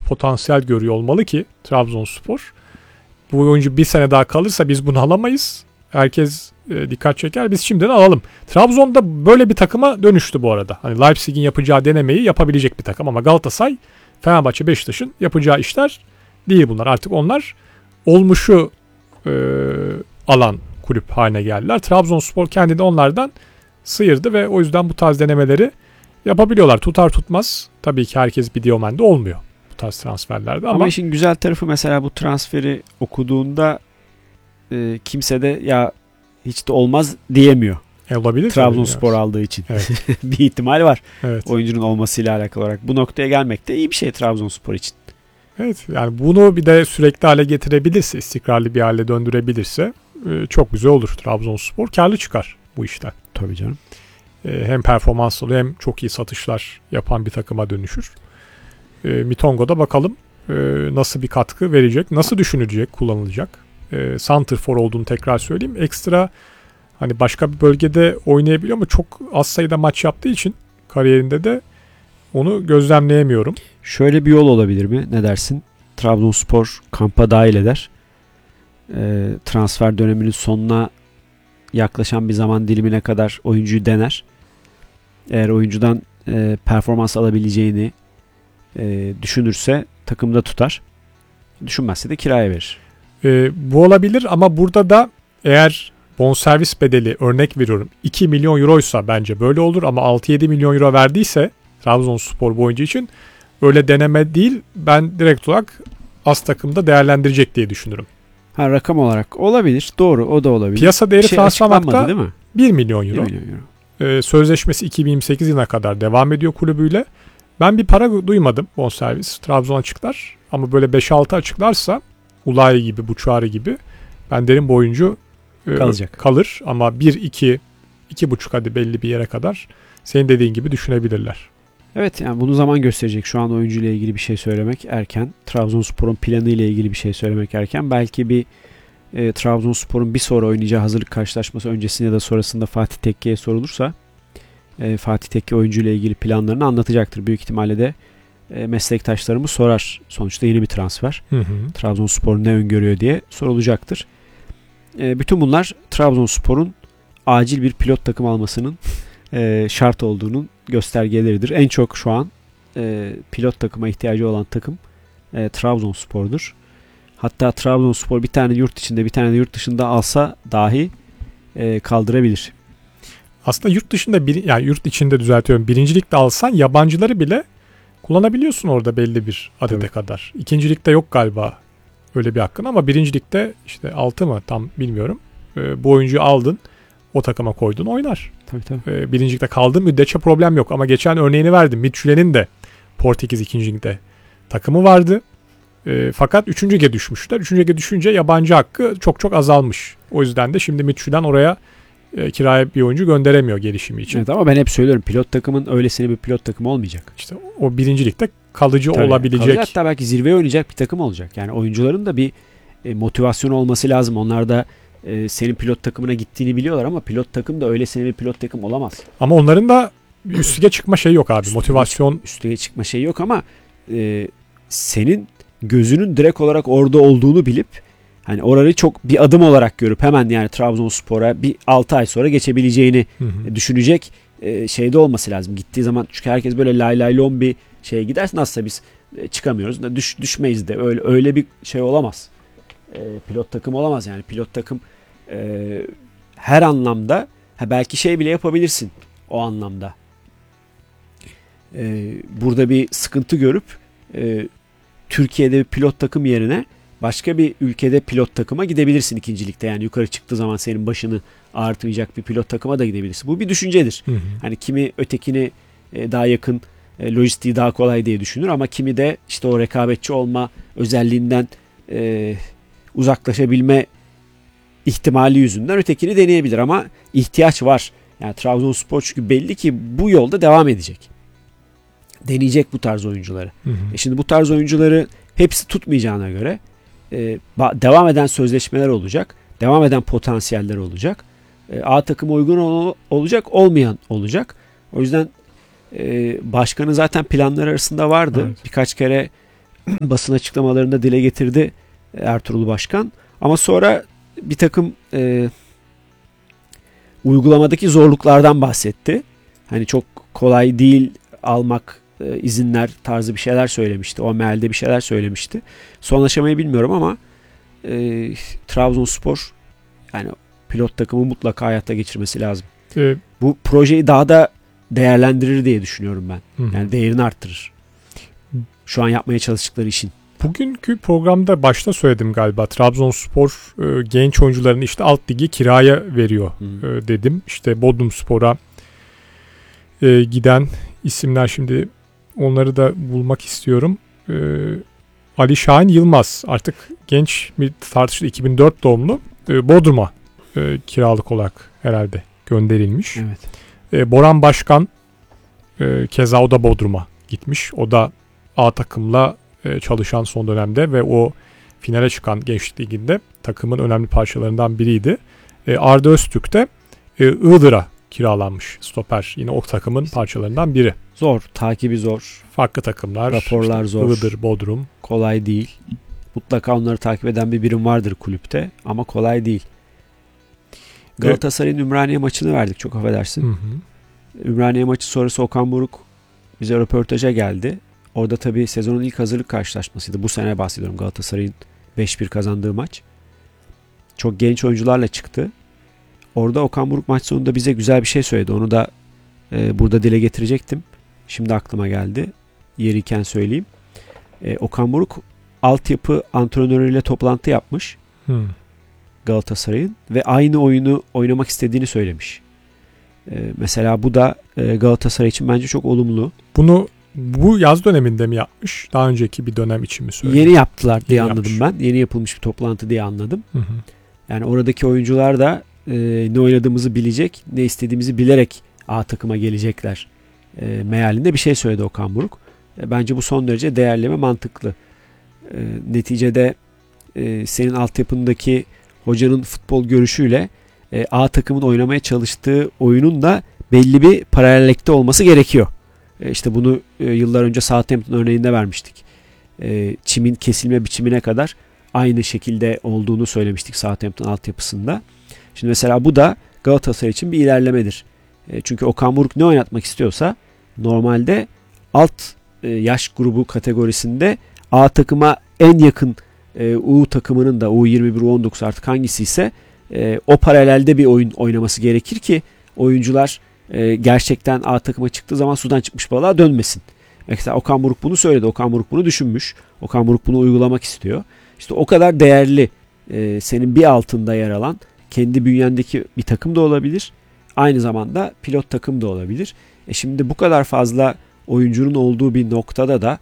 potansiyel görüyor olmalı ki Trabzonspor. Bu oyuncu bir sene daha kalırsa biz bunu alamayız. Herkes dikkat çeker. Biz şimdiden alalım. Trabzon'da böyle bir takıma dönüştü bu arada. Hani Leipzig'in yapacağı denemeyi yapabilecek bir takım ama Galatasaray, Fenerbahçe, Beşiktaş'ın yapacağı işler değil bunlar. Artık onlar olmuşu alan kulüp haline geldiler. Trabzonspor kendini onlardan sıyırdı ve o yüzden bu tarz denemeleri yapabiliyorlar. Tutar tutmaz tabii ki herkes bir Diomen'de olmuyor bu tarz transferlerde ama işin güzel tarafı mesela bu transferi okuduğunda kimse de ya hiç de olmaz diyemiyor. Olabilir. Trabzonspor aldığı için. Evet. Bir ihtimal var. Evet. Oyuncunun olmasıyla alakalı olarak. Bu noktaya gelmek de iyi bir şey Trabzonspor için. Evet, yani bunu bir de sürekli hale getirebilirse, istikrarlı bir hale döndürebilirse çok güzel olur. Trabzonspor karlı çıkar bu işten. Tabii canım. Hem performans oluyor hem çok iyi satışlar yapan bir takıma dönüşür. Mitongo'da bakalım nasıl bir katkı verecek, nasıl düşünülecek, kullanılacak. Santrfor olduğunu tekrar söyleyeyim. Ekstra hani başka bir bölgede oynayabiliyor ama çok az sayıda maç yaptığı için kariyerinde de onu gözlemleyemiyorum. Şöyle bir yol olabilir mi? Ne dersin? Trabzonspor kampa dahil eder. Transfer döneminin sonuna yaklaşan bir zaman dilimine kadar oyuncuyu dener. Eğer oyuncudan performans alabileceğini düşünürse takımda tutar. Düşünmezse de kiraya verir. Bu olabilir ama burada da eğer bonservis bedeli, örnek veriyorum, 2 milyon euroysa bence böyle olur ama 6-7 milyon euro verdiyse Trabzonspor bu oyuncu için öyle deneme değil, ben direkt olarak az takımda değerlendirecek diye düşünürüm. Rakam olarak olabilir. Doğru, o da olabilir. Piyasa değeri Transfermarkt'ta değil mi? 1 milyon euro. 1 milyon euro. Sözleşmesi 2028 yılına kadar devam ediyor kulübüyle. Ben bir para duymadım bonservis. Trabzon açıklar ama böyle 5-6 açıklarsa Ulayi gibi, Buçuari gibi ben derim bu oyuncu kalır ama 1-2,5 hadi belli bir yere kadar senin dediğin gibi düşünebilirler. Evet, yani bunu zaman gösterecek. Şu an oyuncuyla ilgili bir şey söylemek erken. Trabzonspor'un planı ile ilgili bir şey söylemek erken. Belki bir Trabzonspor'un bir sonra oynayacağı hazırlık karşılaşması öncesinde ya da sonrasında Fatih Tekke'ye sorulursa Fatih Tekke oyuncuyla ilgili planlarını anlatacaktır. Büyük ihtimalle de meslektaşlarımız sorar. Sonuçta yeni bir transfer. Trabzonspor ne öngörüyor diye sorulacaktır. Bütün bunlar Trabzonspor'un acil bir pilot takım almasının şart olduğunun göstergeleridir. En çok şu an pilot takıma ihtiyacı olan takım Trabzonspor'dur. Hatta Trabzonspor bir tane yurt içinde bir tane de yurt dışında alsa dahi kaldırabilir. Aslında yurt dışında yani yurt içinde düzeltiyorum. Birincilikte alsan yabancıları bile kullanabiliyorsun orada belli bir adede kadar. İkincilikte yok galiba öyle bir hakkın ama birincilikte işte 6 mı tam bilmiyorum. Bu oyuncuyu aldın, o takıma koydun, oynar. Tabii. Birincilikte kaldığı müddetçe problem yok ama geçen örneğini verdim. Midtjylland'in de Portekiz 2. Lig'de takımı vardı. Fakat 3. Lig'e düşmüşler. 3. Lig'e düşünce yabancı hakkı çok azalmış. O yüzden de şimdi Midtjylland oraya kiraya bir oyuncu gönderemiyor gelişimi için. Evet, ama ben hep söylüyorum, pilot takımın öylesine bir pilot takım olmayacak. İşte o birincilikte kalıcı olabilecek. Hatta belki zirveye oynayacak bir takım olacak. Yani oyuncuların da bir motivasyonu olması lazım. Onlar da senin pilot takımına gittiğini biliyorlar ama pilot takım da öylesine bir pilot takım olamaz. Ama onların da üst lige çıkma şeyi yok abi. Motivasyon. Üst lige çıkma şeyi yok ama senin gözünün direkt olarak orada olduğunu bilip hani orayı çok bir adım olarak görüp hemen yani Trabzonspor'a bir 6 ay sonra geçebileceğini düşünecek şeyde olması lazım. Gittiği zaman çünkü herkes böyle lay lay lom bir şeye gidersin, aslında biz çıkamıyoruz da düşmeyiz de öyle bir şey olamaz. Pilot takım olamaz yani. Pilot takım her anlamda belki şey bile yapabilirsin o anlamda. Burada bir sıkıntı görüp Türkiye'de bir pilot takım yerine başka bir ülkede pilot takıma gidebilirsin ikincilikte. Yani yukarı çıktığı zaman senin başını ağrıtmayacak bir pilot takıma da gidebilirsin. Bu bir düşüncedir. Hani kimi ötekine daha yakın, lojistiği daha kolay diye düşünür ama kimi de işte o rekabetçi olma özelliğinden uzaklaşabilme ihtimali yüzünden ötekini deneyebilir ama ihtiyaç var. Yani Trabzonspor çünkü belli ki bu yolda devam edecek. Deneyecek bu tarz oyuncuları. Şimdi bu tarz oyuncuları hepsi tutmayacağına göre devam eden sözleşmeler olacak. Devam eden potansiyeller olacak. A takıma uygun olacak, olmayan olacak. O yüzden başkanın zaten planları arasında vardı. Evet. Birkaç kere basın açıklamalarında dile getirdi Ertuğrul Başkan. Ama sonra bir takım uygulamadaki zorluklardan bahsetti. Hani çok kolay değil almak, izinler tarzı bir şeyler söylemişti. O mealde bir şeyler söylemişti. Son aşamayı bilmiyorum ama Trabzonspor yani pilot takımı mutlaka hayata geçirmesi lazım. Bu projeyi daha da değerlendirir diye düşünüyorum ben. Yani değerini arttırır. Şu an yapmaya çalıştıkları işin. Bugünkü programda başta söyledim galiba. Trabzonspor genç oyuncularını işte alt ligi kiraya veriyor dedim. İşte Bodrumspor'a giden isimler, şimdi onları da bulmak istiyorum. Ali Şahin Yılmaz artık genç bir tartışılı 2004 doğumlu, Bodrum'a kiralık olarak herhalde gönderilmiş. Evet. Boran Başkan keza o da Bodrum'a gitmiş. O da A takımla çalışan son dönemde ve o finale çıkan Gençlik Ligi'nde takımın önemli parçalarından biriydi. Arda Öztürk de Iğdır'a kiralanmış stoper. Yine o takımın parçalarından biri. Zor. Takibi zor. Farklı takımlar. Raporlar işte zor. Iğdır, Bodrum. Kolay değil. Mutlaka onları takip eden bir birim vardır kulüpte ama kolay değil. Galatasaray'ın Ümraniye maçını verdik. Çok affedersin. Ümraniye maçı sonrası Okan Buruk bize röportaja geldi. Orada tabii sezonun ilk hazırlık karşılaşmasıydı. Bu sene bahsediyorum. Galatasaray'ın 5-1 kazandığı maç. Çok genç oyuncularla çıktı. Orada Okan Buruk maç sonunda bize güzel bir şey söyledi. Onu da burada dile getirecektim. Şimdi aklıma geldi. Yeriyken söyleyeyim. Okan Buruk altyapı antrenörüyle toplantı yapmış. Galatasaray'ın ve aynı oyunu oynamak istediğini söylemiş. Mesela bu da Galatasaray için bence çok olumlu. Bunu bu yaz döneminde mi yapmış? Daha önceki bir dönem için mi söyledi? Yeni yaptılar diye Yeni anladım yapmış. ben. Yeni yapılmış bir toplantı diye anladım. Yani oradaki oyuncular da ne oynadığımızı bilecek, ne istediğimizi bilerek A takıma gelecekler mealinde bir şey söyledi Okan Buruk. Bence bu son derece değerli ve mantıklı. Neticede senin altyapındaki hocanın futbol görüşüyle A takımın oynamaya çalıştığı oyunun da belli bir paralellikte olması gerekiyor. İşte bunu yıllar önce Southampton örneğinde vermiştik. Çimin kesilme biçimine kadar aynı şekilde olduğunu söylemiştik Southampton altyapısında. Şimdi mesela bu da Galatasaray için bir ilerlemedir. Çünkü Okan Buruk ne oynatmak istiyorsa normalde alt yaş grubu kategorisinde A takıma en yakın U takımının da U21, U19 artık hangisi ise o paralelde bir oyun oynaması gerekir ki oyuncular gerçekten A takıma çıktığı zaman sudan çıkmış balığa dönmesin. Mesela Okan Buruk bunu söyledi. Okan Buruk bunu düşünmüş. Okan Buruk bunu uygulamak istiyor. İşte o kadar değerli senin bir altında yer alan kendi bünyendeki bir takım da olabilir. Aynı zamanda pilot takım da olabilir. Şimdi bu kadar fazla oyuncunun olduğu bir noktada da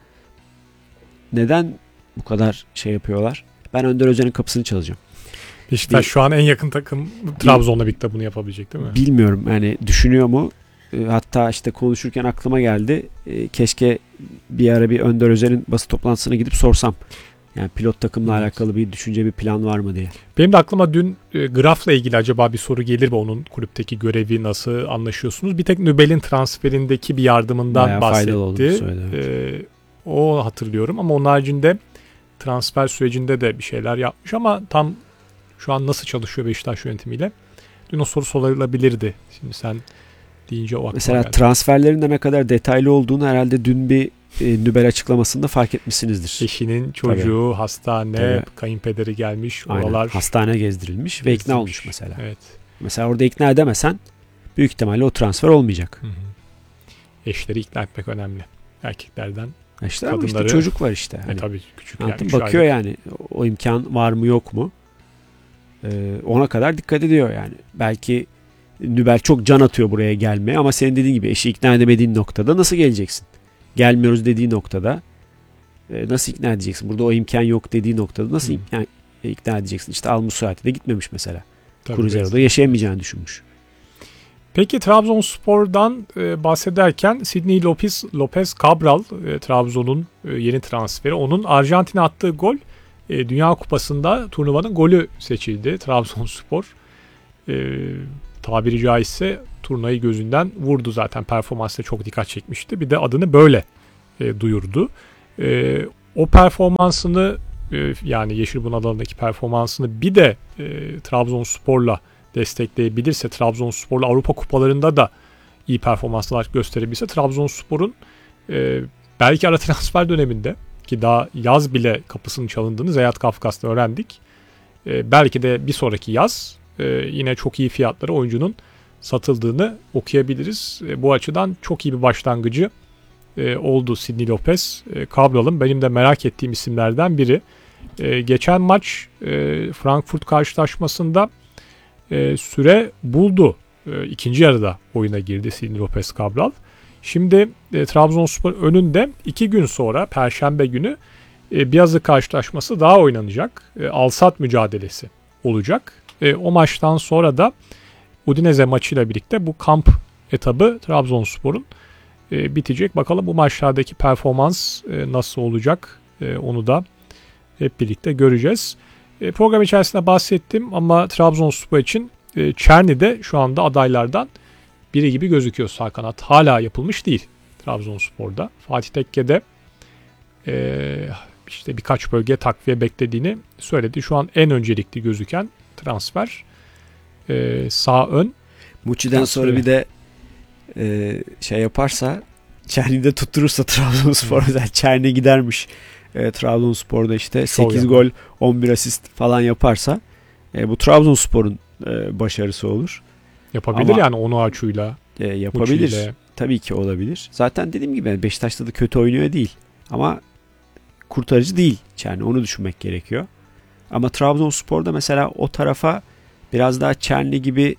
neden bu kadar şey yapıyorlar? Ben Önder Özen'in kapısını çalacağım. Beşiktaş şu an en yakın takım Trabzon'la birlikte bunu yapabilecek değil mi? Bilmiyorum yani düşünüyor mu? Hatta işte konuşurken aklıma geldi. Keşke bir ara bir Önder Özen'in basın toplantısına gidip sorsam. Yani pilot takımla alakalı bir düşünce, bir plan var mı diye. Benim de aklıma dün Graf'la ilgili acaba bir soru gelir mi? Onun kulüpteki görevi nasıl anlaşıyorsunuz? Bir tek Nübel'in transferindeki bir yardımından bayağı bahsetti. O hatırlıyorum ama onun haricinde transfer sürecinde de bir şeyler yapmış ama tam şu an nasıl çalışıyor Beşiktaş yönetimiyle? Dün o soru sorulabilirdi. Şimdi sen deyince o aklıma mesela geldi. Transferlerin de ne kadar detaylı olduğunu herhalde dün bir Nübel açıklamasında fark etmişsinizdir. Eşinin çocuğu, Tabii. hastane, Tabii. Kayınpederi gelmiş. Aynen. Oralar Hastane gezdirilmiş ve ikna olmuş mesela. Evet. Mesela orada ikna edemesen büyük ihtimalle o transfer olmayacak. Hı hı. Eşleri ikna etmek önemli. Erkeklerden. İşte ama işte çocuk var işte. Hani, tabii küçük bakıyor yani o imkan var mı yok mu? Ona kadar dikkat ediyor yani. Belki Nübel çok can atıyor buraya gelmeye ama senin dediğin gibi eşi ikna edemediğin noktada nasıl geleceksin? Gelmiyoruz dediği noktada nasıl ikna edeceksin? Burada o imkan yok dediği noktada nasıl ikna edeceksin? İşte Al Musrati de gitmemiş mesela. Cruzero'da yaşayamayacağını düşünmüş. Peki Trabzonspor'dan bahsederken Sidney Lopez Cabral, Trabzon'un yeni transferi. Onun Arjantin'e attığı gol Dünya Kupası'nda turnuvanın golü seçildi. Trabzonspor tabiri caizse turnayı gözünden vurdu zaten. Performansla çok dikkat çekmişti. Bir de adını böyle duyurdu. o performansını yani Yeşilburun alanındaki performansını bir de Trabzonspor'la destekleyebilirse, Trabzonspor'la Avrupa kupalarında da iyi performanslar gösterebilirse, Trabzonspor'un belki ara transfer döneminde, ki daha yaz bile kapısının çalındığını Zeyat Kafkas'ta öğrendik. Belki de bir sonraki yaz yine çok iyi fiyatlara oyuncunun satıldığını okuyabiliriz. Bu açıdan çok iyi bir başlangıcı oldu Sidney Lopez Cabral'ın. Benim de merak ettiğim isimlerden biri. Geçen maç Frankfurt karşılaşmasında süre buldu. İkinci yarıda oyuna girdi Sidney Lopez Cabral. Şimdi Trabzonspor önünde 2 gün sonra Perşembe günü bir yazı karşılaşması daha oynanacak. Al-Sadd mücadelesi olacak. O maçtan sonra da Udinese maçıyla birlikte bu kamp etabı Trabzonspor'un bitecek. Bakalım bu maçlardaki performans nasıl olacak, onu da hep birlikte göreceğiz. Program içerisinde bahsettim ama Trabzonspor için Çerni de şu anda adaylardan biri gibi gözüküyor. Sağ kanat hala yapılmış değil Trabzonspor'da. Fatih Tekke'de işte birkaç bölge takviye beklediğini söyledi. Şu an en öncelikli gözüken transfer sağ ön. Muçi'den sonra bir de şey yaparsa, Çerni'de tutturursa Trabzonspor mesela Çerni gidermiş. Trabzonspor'da işte 8 gol 11 asist falan yaparsa bu Trabzonspor'un başarısı olur. Yapabilir ama, yani Onuachu'yla. Yapabilir. Muçi'yle. Tabii ki olabilir. Zaten dediğim gibi Beşiktaş'ta da kötü oynuyor değil. Ama kurtarıcı değil Çerni. Onu düşünmek gerekiyor. Ama Trabzonspor'da mesela o tarafa biraz daha Çerni gibi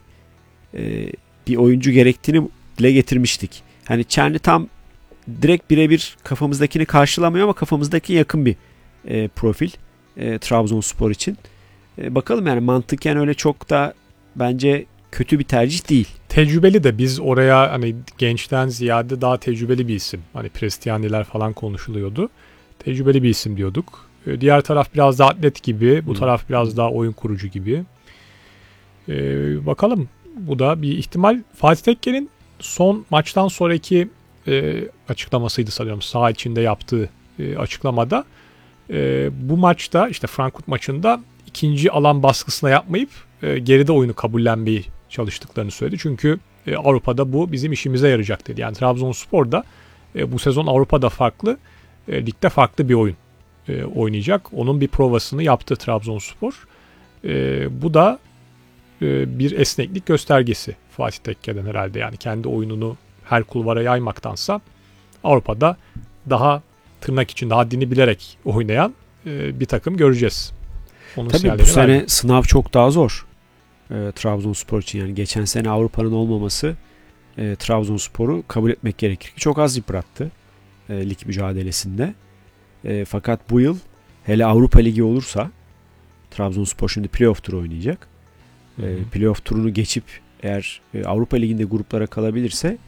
bir oyuncu gerektiğini dile getirmiştik. Hani Çerni tam direkt birebir kafamızdakini karşılamıyor ama kafamızdaki yakın bir profil Trabzonspor için. Bakalım yani mantıken öyle çok da bence kötü bir tercih değil. Tecrübeli de, biz oraya hani gençten ziyade daha tecrübeli bir isim. Hani Prestiani'ler falan konuşuluyordu. Tecrübeli bir isim diyorduk. Diğer taraf biraz daha atlet gibi. Bu taraf biraz daha oyun kurucu gibi. Bakalım. Bu da bir ihtimal. Fatih Tekke'nin son maçtan sonraki açıklamasıydı sanıyorum. Saha içinde yaptığı açıklamada. Bu maçta işte Frankfurt maçında ikinci alan baskısına yapmayıp geride oyunu kabullenmeyi çalıştıklarını söyledi. Çünkü Avrupa'da bu bizim işimize yarayacak dedi. Yani Trabzonspor da bu sezon Avrupa'da farklı, ligde farklı bir oyun oynayacak. Onun bir provasını yaptı Trabzonspor. Bu da bir esneklik göstergesi Fatih Tekke'den herhalde. Yani kendi oyununu her kulvara yaymaktansa Avrupa'da daha tırnak için daha haddini bilerek oynayan bir takım göreceğiz. Onun tabii bu sene sınav çok daha zor Trabzonspor için. Yani geçen sene Avrupa'nın olmaması Trabzonspor'u kabul etmek gerekir ki çok az yıprattı lig mücadelesinde. Fakat bu yıl hele Avrupa Ligi olursa, Trabzonspor şimdi playoff turu oynayacak. Playoff turunu geçip eğer Avrupa Ligi'nde gruplara kalabilirse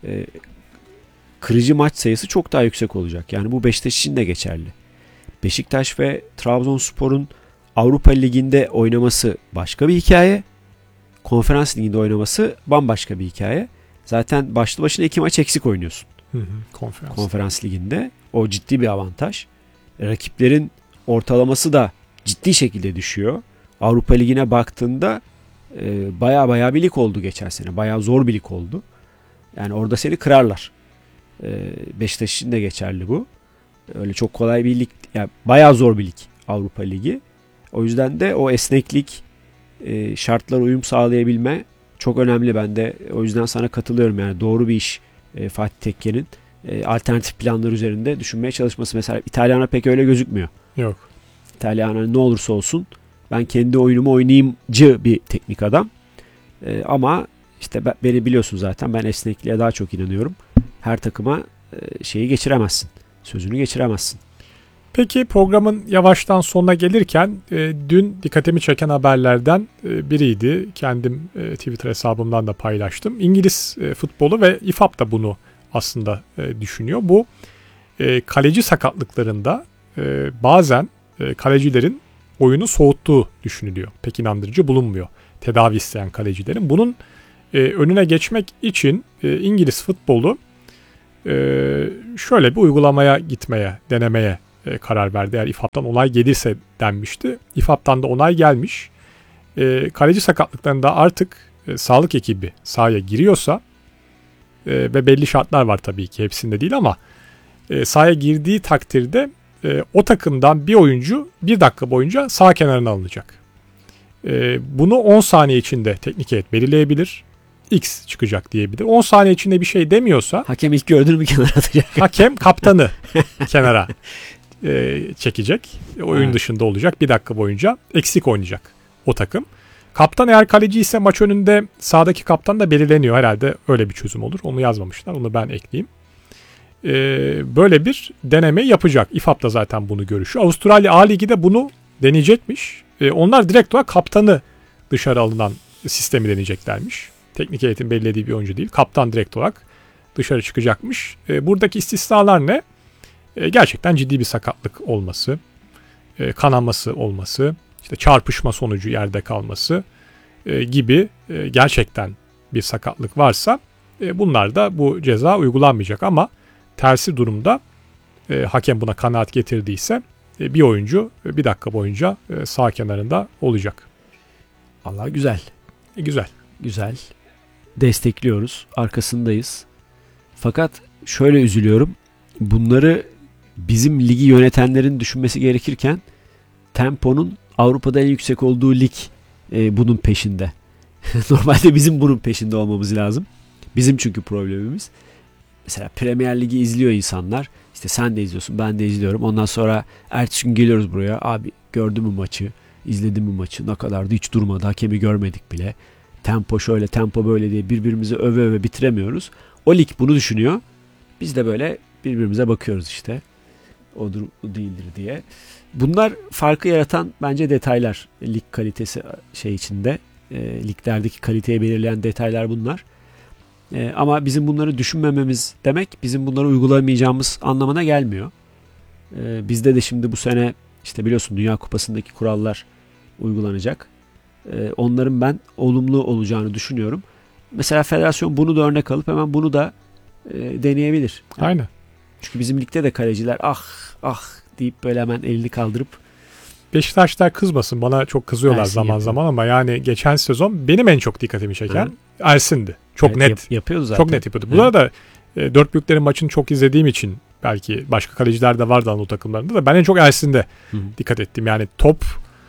kırıcı maç sayısı çok daha yüksek olacak. Yani bu Beşiktaş için de geçerli. Beşiktaş ve Trabzonspor'un Avrupa Ligi'nde oynaması başka bir hikaye. Konferans Ligi'nde oynaması bambaşka bir hikaye. Zaten başlı başına 2 maç eksik oynuyorsun. Konferans Ligi'nde. O ciddi bir avantaj. Rakiplerin ortalaması da ciddi şekilde düşüyor. Avrupa Ligi'ne baktığında baya bir lig oldu geçen sene. Baya zor bir lig oldu. Yani orada seni kırarlar. Beşiktaş için de geçerli bu. Öyle çok kolay bir lig. Yani baya zor bir lig Avrupa Ligi. O yüzden de o esneklik, şartlara uyum sağlayabilme çok önemli. Ben de o yüzden sana katılıyorum. Yani doğru bir iş Fatih Tekke'nin alternatif planlar üzerinde düşünmeye çalışması. Mesela İtalyan'a pek öyle gözükmüyor. Yok. İtalyan'a ne olursa olsun ben kendi oyunumu oynayayımcı bir teknik adam. Ama işte beni biliyorsun zaten, ben esnekliğe daha çok inanıyorum. Her takıma şeyi geçiremezsin. Sözünü geçiremezsin. Peki programın yavaştan sonuna gelirken dün dikkatimi çeken haberlerden biriydi. Kendim Twitter hesabımdan da paylaştım. İngiliz futbolu ve İFAB da bunu aslında düşünüyor. Bu kaleci sakatlıklarında bazen kalecilerin oyunu soğuttuğu düşünülüyor. Pek inandırıcı bulunmuyor tedavi isteyen kalecilerin. Bunun önüne geçmek için İngiliz futbolu şöyle bir uygulamaya gitmeye, denemeye karar verdi. Eğer İFAB'dan onay gelirse denmişti. İFAB'dan da onay gelmiş. Kaleci sakatlıklarında artık sağlık ekibi sahaya giriyorsa ve belli şartlar var tabii ki, hepsinde değil ama sahaya girdiği takdirde o takımdan bir oyuncu 1 dakika boyunca sağ kenarına alınacak. Bunu 10 saniye içinde teknik heyet belirleyebilir. X çıkacak diyebilir. 10 saniye içinde bir şey demiyorsa hakem ilk gördüğünü mü kenara atacak? Hakem kaptanı kenara çekecek. Oyun dışında olacak. 1 dakika boyunca eksik oynayacak o takım. Kaptan eğer kaleci ise maç önünde sağdaki kaptan da belirleniyor. Herhalde öyle bir çözüm olur. Onu yazmamışlar. Onu ben ekleyeyim. Böyle bir deneme yapacak. İFAB da zaten bunu görüşüyor. Avustralya A Ligi de bunu deneyecekmiş. Onlar direkt olarak kaptanı dışarı alınan sistemi deneyeceklermiş. Teknik heyetin belirlediği bir oyuncu değil. Kaptan direkt olarak dışarı çıkacakmış. Buradaki istisnalar ne? Gerçekten ciddi bir sakatlık olması, kanaması olması, işte çarpışma sonucu yerde kalması gibi gerçekten bir sakatlık varsa bunlar da bu ceza uygulanmayacak ama tersi durumda hakem buna kanaat getirdiyse bir oyuncu 1 dakika boyunca sağ kenarında olacak. Allah güzel. Güzel. Güzel. Destekliyoruz. Arkasındayız. Fakat şöyle üzülüyorum. Bunları bizim ligi yönetenlerin düşünmesi gerekirken temponun Avrupa'da en yüksek olduğu lig bunun peşinde. Normalde bizim bunun peşinde olmamız lazım. Bizim çünkü problemimiz. Mesela Premier Ligi izliyor insanlar. İşte sen de izliyorsun, ben de izliyorum. Ondan sonra ertesi gün geliyoruz buraya. Abi gördün mü maçı? İzledin mi maçı? Ne kadardı? Hiç durmadı. Hakemi görmedik bile. Tempo şöyle, tempo böyle diye birbirimizi öve öve bitiremiyoruz. O lig bunu düşünüyor. Biz de böyle birbirimize bakıyoruz işte. Odur, o değildir diye. Bunlar farkı yaratan bence detaylar. Lig kalitesi içinde. Liglerdeki kaliteyi belirleyen detaylar bunlar. Ama bizim bunları düşünmememiz demek bizim bunları uygulamayacağımız anlamına gelmiyor. Bizde de şimdi bu sene işte biliyorsun Dünya Kupası'ndaki kurallar uygulanacak. Onların ben olumlu olacağını düşünüyorum. Mesela federasyon bunu da örnek alıp hemen bunu da deneyebilir. Aynen. Çünkü bizim ligde de kaleciler ah deyip böyle hemen elini kaldırıp Beşiktaşlar kızmasın. Bana çok kızıyorlar Ersin zaman yapıyor. zaman ama yani geçen sezon benim en çok dikkatimi çeken Ersin'di. Çok net. Yapıyordu zaten. Çok net yapıyordu. Bu arada dört büyüklerin maçını çok izlediğim için belki başka kaleciler de vardı Anadolu takımlarında da ben en çok Ersin'de dikkat ettim. Yani top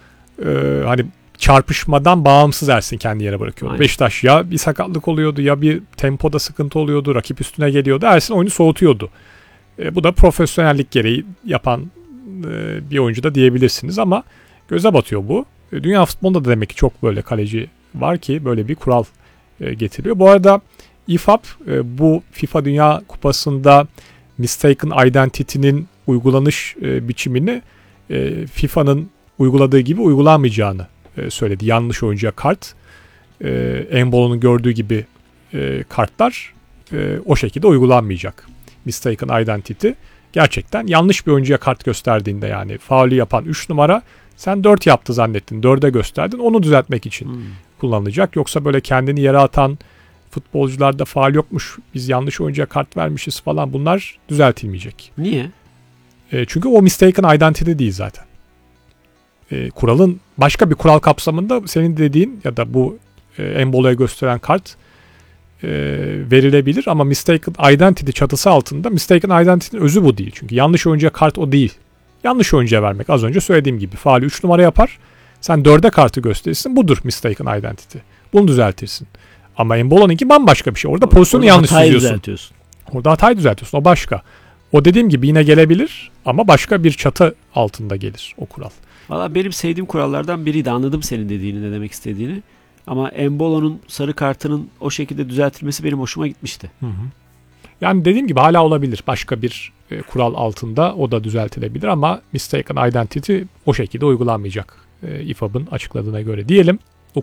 hani çarpışmadan bağımsız Ersin kendi yere bırakıyordu. Aynen. Beşiktaş ya bir sakatlık oluyordu ya bir tempoda sıkıntı oluyordu. Rakip üstüne geliyordu. Ersin oyunu soğutuyordu. Bu da profesyonellik gereği yapan bir oyuncu da diyebilirsiniz ama göze batıyor bu. Dünya futbolunda da demek ki çok böyle kaleci var ki böyle bir kural getiriyor. Bu arada İFAB bu FIFA Dünya Kupası'nda mistaken identity'nin uygulanış biçimini FIFA'nın uyguladığı gibi uygulanmayacağını söyledi. Yanlış oyuncuya kart, Embolo'nun gördüğü gibi kartlar o şekilde uygulanmayacak. Mistaken identity gerçekten yanlış bir oyuncuya kart gösterdiğinde yani faulü yapan 3 numara sen 4 yaptı zannettin. 4'e gösterdin. Onu düzeltmek için kullanılacak. Yoksa böyle kendini yere atan futbolcularda faul yokmuş. Biz yanlış oyuncuya kart vermişiz falan. Bunlar düzeltilmeyecek. Niye? Çünkü o mistaken identity değil zaten. Kuralın başka bir kural kapsamında senin dediğin ya da bu Embolo'ya gösteren kart verilebilir ama mistaken identity çatısı altında mistaken identity'nin özü bu değil. Çünkü yanlış oyuncuya kart o değil. Yanlış oyuncuya vermek az önce söylediğim gibi. Faali 3 numara yapar. Sen 4'e kartı gösterirsin. Budur mistaken identity. Bunu düzeltirsin. Ama Embolo'nunki bambaşka bir şey. Orada pozisyonu yanlış çiziyorsun. Orada hatayı düzeltiyorsun. O başka. O dediğim gibi yine gelebilir ama başka bir çatı altında gelir o kural. Valla benim sevdiğim kurallardan biriydi. Anladım senin dediğini, ne demek istediğini. Ama Embolo'nun sarı kartının o şekilde düzeltilmesi benim hoşuma gitmişti. Hı hı. Yani dediğim gibi hala olabilir. Başka bir kural altında o da düzeltilebilir ama mistaken identity o şekilde uygulanmayacak. İFAB'ın açıkladığına göre diyelim.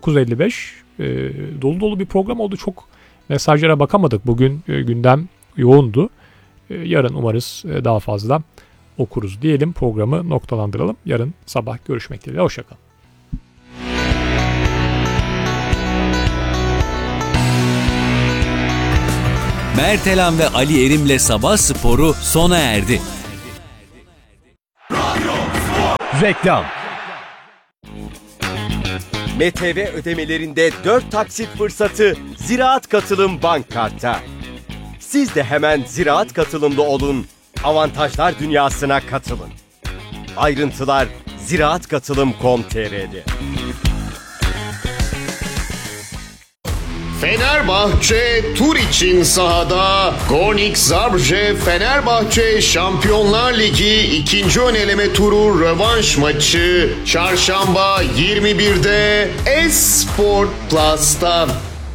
9.55 dolu dolu bir program oldu. Çok mesajlara bakamadık. Bugün gündem yoğundu. Yarın umarız daha fazla okuruz diyelim. Programı noktalandıralım. Yarın sabah görüşmek dileğiyle. Hoşçakalın. Mertelan ve Ali Erim'le Sabah Sporu sona erdi. Reklam. MTV ödemelerinde 4 taksit fırsatı Ziraat Katılım Bank Kart'ta. Siz de hemen Ziraat Katılımlı olun, avantajlar dünyasına katılın. Ayrıntılar ziraatkatılım.com.tr'de. Fenerbahçe tur için sahada. Gornik Zabrze Fenerbahçe Şampiyonlar Ligi 2. öneleme turu rövanş maçı Çarşamba 21'de Esport Plus'ta.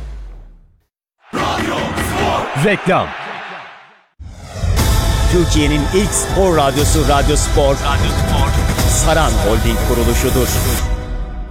Reklam. Türkiye'nin ilk spor radyosu Radyo Spor, Saran Holding kuruluşudur.